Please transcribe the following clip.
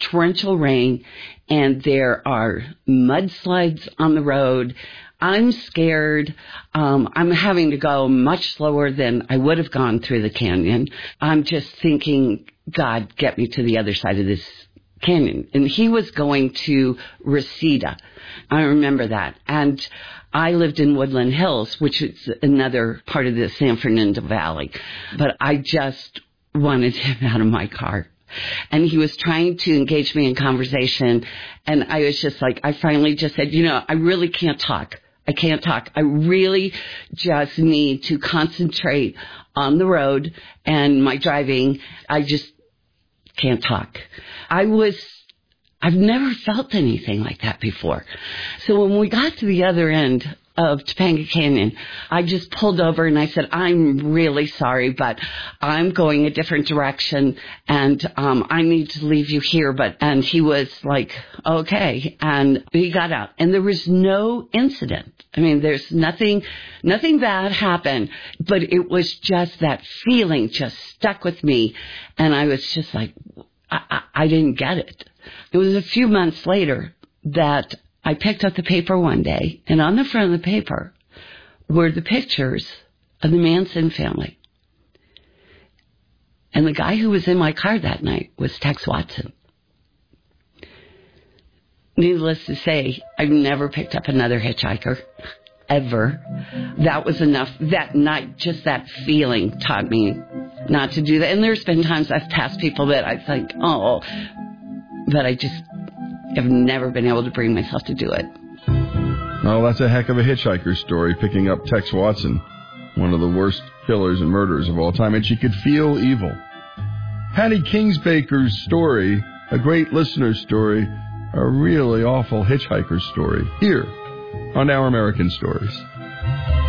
torrential rain, and there are mudslides on the road. I'm scared. I'm having to go much slower than I would have gone through the canyon. I'm just thinking, God, get me to the other side of this canyon. And he was going to Reseda. I remember that. And I lived in Woodland Hills, which is another part of the San Fernando Valley. But I just wanted him out of my car. And he was trying to engage me in conversation. And I was just like, I finally just said, I really can't talk. I can't talk. I really just need to concentrate on the road and my driving. I just can't talk. I've never felt anything like that before. So when we got to the other end of Topanga Canyon, I just pulled over and I said, I'm really sorry, but I'm going a different direction and I need to leave you here. And he was like, okay. And he got out and there was no incident. I mean, there's nothing bad happened, but it was just that feeling just stuck with me. And I was just like, I didn't get it. It was a few months later that I picked up the paper one day, and on the front of the paper were the pictures of the Manson family. And the guy who was in my car that night was Tex Watson. Needless to say, I've never picked up another hitchhiker, ever. That was enough. That night, just that feeling taught me not to do that. And there's been times I've passed people that I think, but I just have never been able to bring myself to do it. Well, that's a heck of a hitchhiker story, picking up Tex Watson, one of the worst killers and murderers of all time, and she could feel evil. Patty Kingsbaker's story, a great listener story, a really awful hitchhiker story, here on Our American Stories.